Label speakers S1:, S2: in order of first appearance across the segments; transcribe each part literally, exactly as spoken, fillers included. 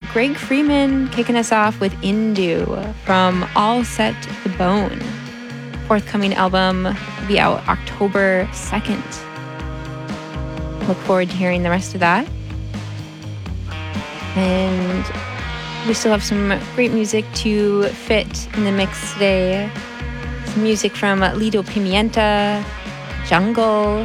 S1: Greg Freeman kicking us off with Indu from All Set the Bone. Forthcoming album will be out October second. Look forward to hearing the rest of that. And we still have some great music to fit in the mix today. Some music from Lido Pimienta, Jungle,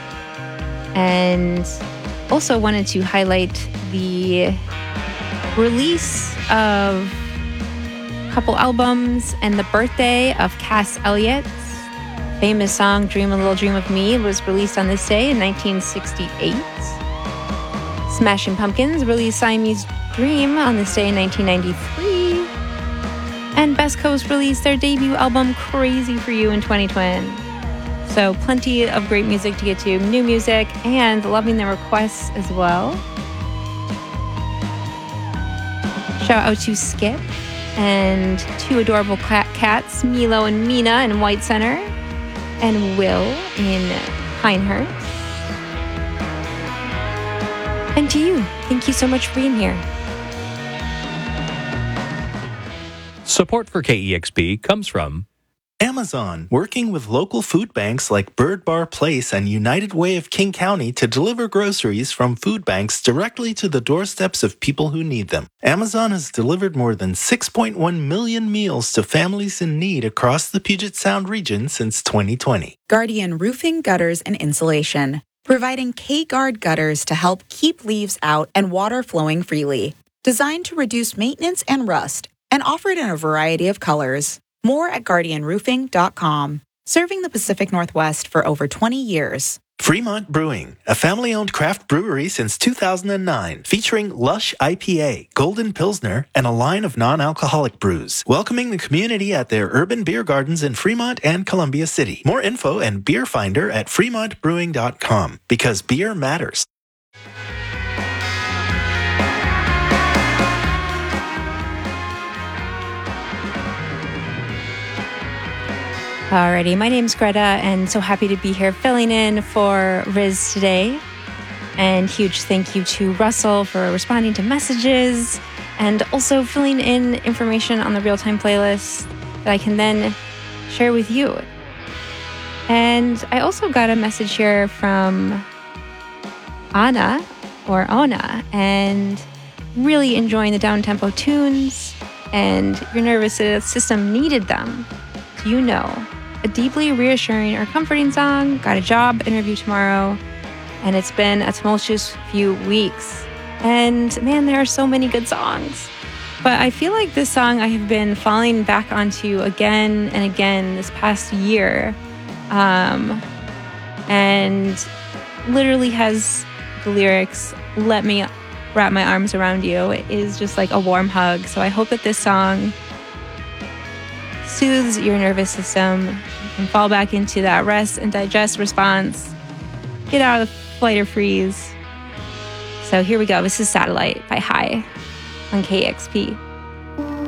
S1: and also wanted to highlight the release of a couple albums and the birthday of Cass Elliott's famous song Dream a Little Dream of Me was released on this day in nineteen sixty-eight. Smashing Pumpkins released Siamese Dream on this day in nineteen ninety-three. And Best Coast released their debut album Crazy for You in twenty twenty. So plenty of great music to get to, new music, and loving the requests as well. Shout out to Skip and two adorable cats, Milo and Mina in White Center, and Will in Pinehurst. And to you, thank you so much for being here.
S2: Support for K E X P comes from
S3: Amazon, working with local food banks like Bird Bar Place and United Way of King County to deliver groceries from food banks directly to the doorsteps of people who need them. Amazon has delivered more than six point one million meals to families in need across the Puget Sound region since twenty twenty.
S4: Guardian Roofing, Gutters, and Insulation, providing K-Guard gutters to help keep leaves out and water flowing freely. Designed to reduce maintenance and rust, and offered in a variety of colors. More at guardian roofing dot com. Serving the Pacific Northwest for over twenty years.
S3: Fremont Brewing, a family-owned craft brewery since two thousand nine, featuring Lush I P A, Golden Pilsner, and a line of non-alcoholic brews. Welcoming the community at their urban beer gardens in Fremont and Columbia City. More info and beer finder at fremont brewing dot com, because beer matters.
S1: Alrighty, my name's Greta, and so happy to be here filling in for Riz today. And huge thank you to Russell for responding to messages and also filling in information on the real-time playlist that I can then share with you. And I also got a message here from Anna, or Ona, and really enjoying the down-tempo tunes, and your nervous system needed them. You know, a deeply reassuring or comforting song, got a job interview tomorrow, and it's been a tumultuous few weeks. And man, there are so many good songs. But I feel like this song I have been falling back onto again and again this past year. Um, and literally has the lyrics, "Let me wrap my arms around you." It is just like a warm hug. So I hope that this song soothes your nervous system and fall back into that rest and digest response. Get out of the flight or freeze. So here we go. This is Satellite by High on K E X P.